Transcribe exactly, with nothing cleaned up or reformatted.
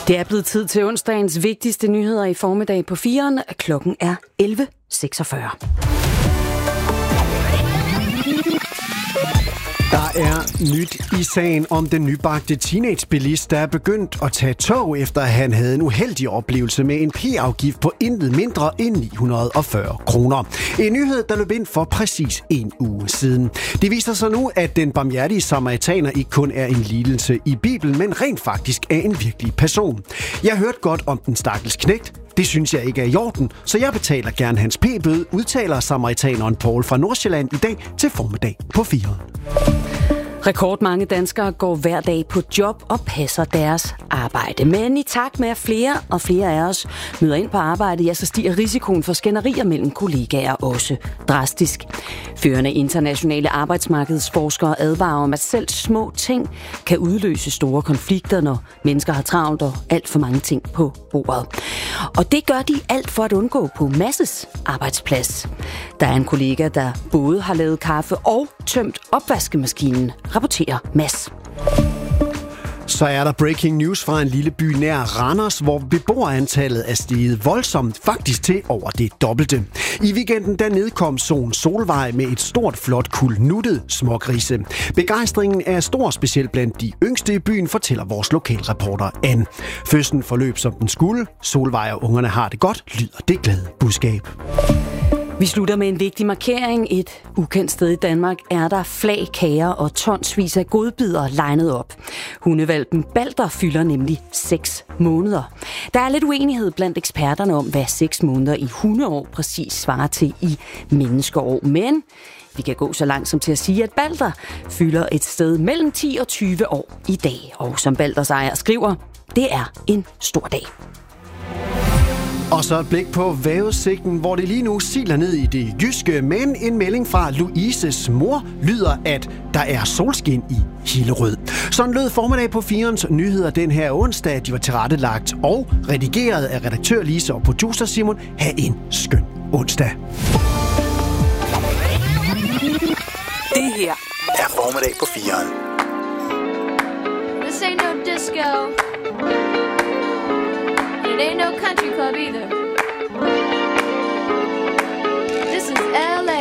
Det er blevet tid til onsdagens vigtigste nyheder i formiddag på firen. Klokken er elleve seksogfyrre. Der er nyt i sagen om den nybagte teenagebilist, der er begyndt at tage tog, efter at han havde en uheldig oplevelse med en p-afgift på intet mindre end ni hundrede og fyrre kroner. En nyhed, der løb ind for præcis en uge siden. Det viser sig nu, at den barmhjertige samaritaner ikke kun er en lidelse i Bibelen, men rent faktisk er en virkelig person. Jeg hørte godt om den stakkels knægt. Det synes jeg ikke er i orden, så jeg betaler gerne hans p-bøde, udtaler samaritaneren Paul fra Nordsjælland i dag til formiddag på firen. Rekordmange danskere går hver dag på job og passer deres arbejde. Men i takt med, at flere og flere af os møder ind på arbejde, ja, så stiger risikoen for skænderier mellem kollegaer også drastisk. Førende internationale arbejdsmarkedsforskere advarer om, at selv små ting kan udløse store konflikter, når mennesker har travlt og alt for mange ting på bordet. Og det gør de alt for at undgå på Masses arbejdsplads. Der er en kollega, der både har lavet kaffe og tømt opvaskemaskinen, rapporterer Mads. Så er der breaking news fra en lille by nær Randers, hvor beboerantallet er steget voldsomt, faktisk til over det dobbelte. I weekenden der nedkom Sohn Solvej med et stort, flot kuld nuttet smågrise. Begejstringen er stor, specielt blandt de yngste i byen, fortæller vores lokalreporter Ann. Fødslen forløb som den skulle. Solvej og ungerne har det godt, lyder det glade budskab. Vi slutter med en vigtig markering. Et ukendt sted i Danmark er der flag, kager og tonsvis af godbidder legnet op. Hundevalpen Balder fylder nemlig seks måneder. Der er lidt uenighed blandt eksperterne om, hvad seks måneder i hundeår præcis svarer til i menneskeår. Men vi kan gå så langt som til at sige, at Balder fylder et sted mellem ti og tyve år i dag. Og som Balders ejer skriver, det er en stor dag. Og så et blik på vejrudsigten, hvor det lige nu siler ned i det jyske, men en melding fra Louises mor lyder, at der er solskin i Hillerød. Sådan lød formiddag på firens nyheder den her onsdag. De var tilrettelagt og redigeret af redaktør Lise og producer Simon. Ha' en skøn onsdag. Det her er formiddag på firen. This ain't no disco. It ain't no country club either. This is L A